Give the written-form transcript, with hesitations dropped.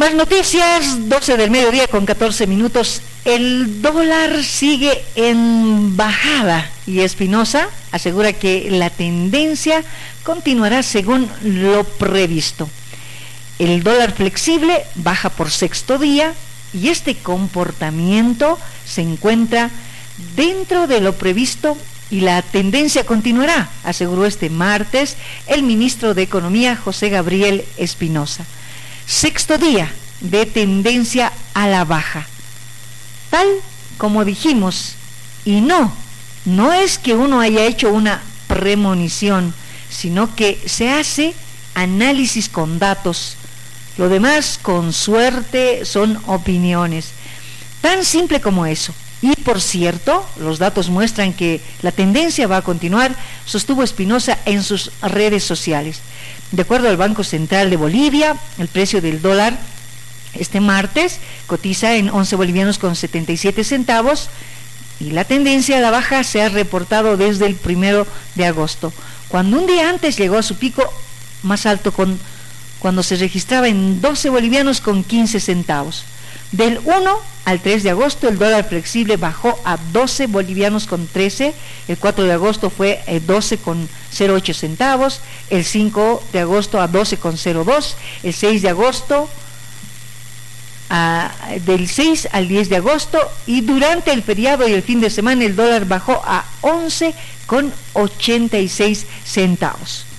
Más noticias, 12 del mediodía con 14 minutos. El dólar sigue en bajada y Espinosa asegura que la tendencia continuará según lo previsto. El dólar flexible baja por sexto día y este comportamiento se encuentra dentro de lo previsto y la tendencia continuará, aseguró este martes el ministro de Economía José Gabriel Espinosa. Sexto día de tendencia a la baja, tal como dijimos, y no es que uno haya hecho una premonición, sino que se hace análisis con datos. Lo demás, con suerte, son opiniones. Tan simple como eso. Y por cierto, los datos muestran que la tendencia va a continuar, sostuvo Espinosa en sus redes sociales. De acuerdo al Banco Central de Bolivia, el precio del dólar este martes cotiza en 11 bolivianos con 77 centavos y la tendencia a la baja se ha reportado desde el 1 de agosto, cuando un día antes llegó a su pico más alto cuando se registraba en 12 bolivianos con 15 centavos. Del 1 al 3 de agosto el dólar flexible bajó a 12 bolivianos con 13, el 4 de agosto fue 12 con 08 centavos, el 5 de agosto a 12 con 02, el 6 de agosto del 6 al 10 de agosto y durante el feriado y el fin de semana el dólar bajó a 11 con 86 centavos.